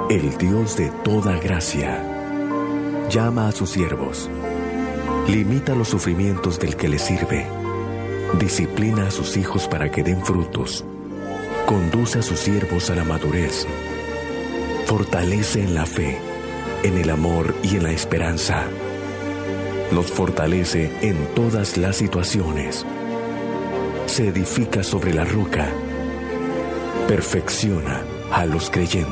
el Dios de toda gracia, llama a sus siervos, limita los sufrimientos del que le sirve, disciplina a sus hijos para que den frutos, conduce a sus siervos a la madurez, fortalece en la fe, en el amor y en la esperanza. Los fortalece en todas las situaciones. Se edifica sobre la roca. Perfecciona a los creyentes.